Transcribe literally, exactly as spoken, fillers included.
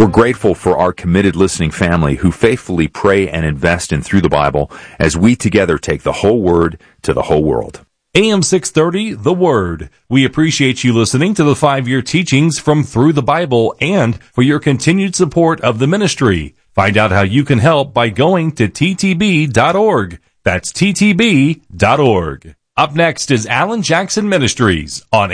We're grateful for our committed listening family who faithfully pray and invest in Through the Bible as we together take the whole Word to the whole world. A M six thirty, The Word. We appreciate you listening to the five-year teachings from Through the Bible and for your continued support of the ministry. Find out how you can help by going to T T B dot org. That's T T B dot org. Up next is Alan Jackson Ministries on